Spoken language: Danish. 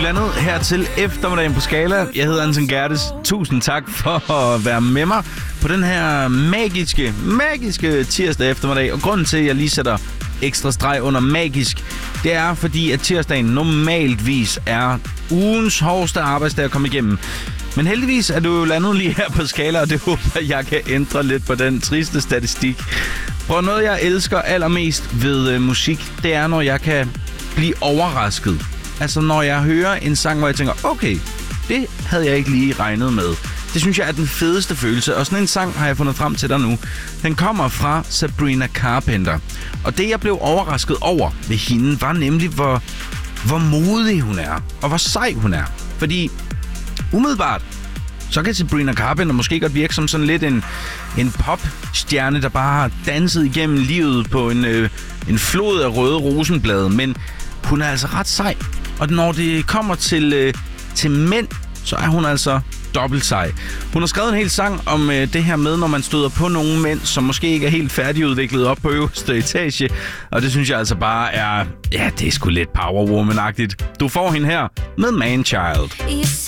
Blandet her til eftermiddagen på Skala. Jeg hedder Anton Gerdes. Tusind tak for at være med mig på den her magiske tirsdag eftermiddag. Og grunden til, at jeg lige sætter ekstra streg under magisk, det er fordi, at tirsdagen normaltvis er ugens hårdeste arbejdsdag at komme igennem. Men heldigvis er du jo landet lige her på Skala, og det håber jeg kan ændre lidt på den triste statistik. For noget, jeg elsker allermest ved musik, det er, når jeg kan blive overrasket. Altså, når jeg hører en sang, hvor jeg tænker, okay, det havde jeg ikke lige regnet med. Det synes jeg er den fedeste følelse, og sådan en sang har jeg fundet frem til dig nu. Den kommer fra Sabrina Carpenter. Og det, jeg blev overrasket over ved hende, var nemlig, hvor modig hun er, og hvor sej hun er. Fordi umiddelbart, så kan Sabrina Carpenter måske godt virke som sådan lidt en popstjerne, der bare har danset igennem livet på en flod af røde rosenblade. Men hun er altså ret sej. Og når det kommer til mænd, så er hun altså dobbelt sej. Hun har skrevet en hel sang om det her med, når man støder på nogle mænd, som måske ikke er helt færdigudviklet op på øverste etage. Og det synes jeg altså bare er, ja, det er sgu lidt Power Woman-agtigt. Du får hende her med Man Child.